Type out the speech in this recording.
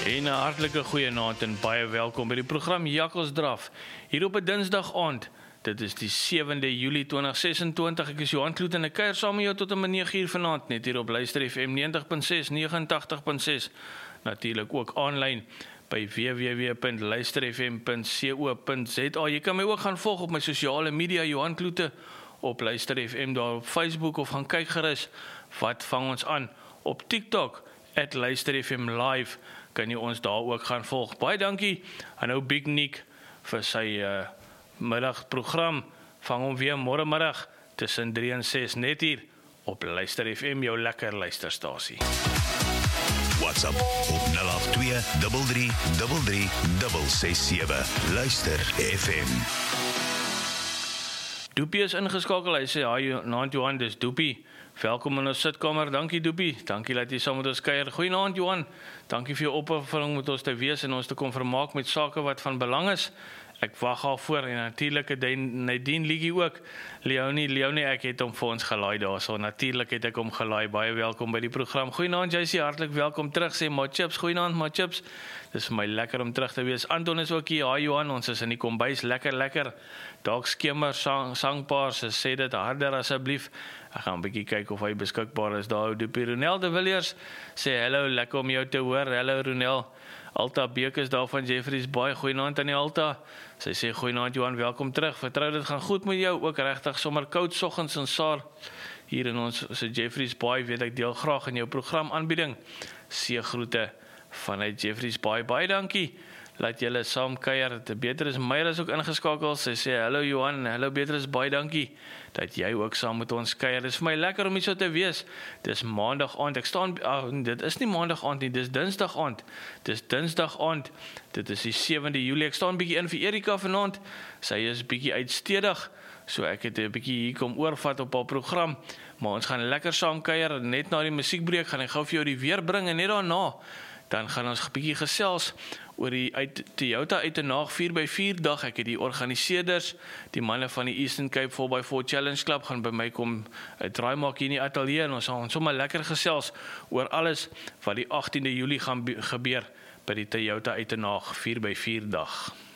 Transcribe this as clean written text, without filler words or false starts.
En 'n hartlike goeienaand en baie welkom by die program Jakkalsdraf. Hier op 'n Dinsdag aand. Dit is die 7de Julie 2026. Ek is Johan Kloet en ek kuier saam met jou tot 9:00 vanaand net hier op Luister FM 90.6, 89.6. Natuurlik ook aanlyn by www.luisterfm.co.za. Jy kan my ook gaan volg op my sosiale media Johan Kloete op Luister FM daar op Facebook of gaan kyk gerus wat vang ons aan op TikTok @luisterfm live. Kan jy ons daar ook gaan volg. Baie dankie aan ou Big Nick vir sy middagprogram. Vang hom weer môremiddag tussen 3 en 6 net hier op Luister FM, jou lekker luisterstasie. WhatsApp op 082 33 337. Luister FM. Doopie is ingeskakel. Hy sê, "Hi, naand Johan, dis Doopie. Welkom in ons sitkamer. Dankie Doopie. Dankie dat jy saam met ons kuier. Goeienaand Johan. Dankie vir jou opoffering met ons te wees en ons te kom vermaak met sake wat van belang is. Ek wag al voor en natuurlik Nadine Ligie ook. Leonie, ek het hom vir ons gelaai daarso. Natuurlik het ek hom gelaai. Baie welkom by die program. Goeienaand JC, hartlik welkom terug. Sê maar chips, goeienaand maar chips. Dis vir my lekker om terug te wees. Anton is ook hier. Hi Johan, ons is in die kombuis. Lekker. Dalk skemer sangpaar, sê dit harder asseblief. Ek gaan 'n bietjie kyk of hy beskikbaar is daar. Doopie Ronel de Villiers sê hallo, lekker om jou te hoor. Hallo Ronel. Alta Beek is daar van Jeffreys Baai. Goeienaand aan die Alta. Sy sê goeienaand Johan, welkom terug. Vertrou dit gaan goed met jou. Ook regtig sommer koud soggens in Saar. Hier in ons se Jeffreys Baai weet ek deel graag in jou program aanbieding. Seëgroete vanuit Jeffreys Baai. Baie dankie. Laat julle saam kuier. Beatrice Meyer is ook ingeskakel. Sy sê hallo Johan, hallo Beatrice, baie dankie dat jy ook saam met ons kuier. Dit is vir my lekker om hier so te wees. Dis maandag aand. Ek staan dit is nie maandag aand nie, dis Dinsdag aand. Dis Dinsdag aand. Dit is die 7de Julie. Ek staan bietjie in vir Erika vanaand. Sy is bietjie uitstedig. So ek het 'n bietjie hier kom oorvat op haar program. Maar ons gaan lekker saam kuier. Net na die musiekbreek gaan ek gou vir jou die weer bring en net daarna dan gaan ons 'n bietjie gesels oor die Toyota Uitenaag 4x4 dag. Ek het die organiseerders, die manne van die Eastern Cape 4x4 Challenge Club gaan by my kom 'n draai maak hier in die ateljee en ons gaan sommer lekker gesels oor alles wat die 18de Julie gaan gebeur by die Toyota Uitenaag 4x4 dag.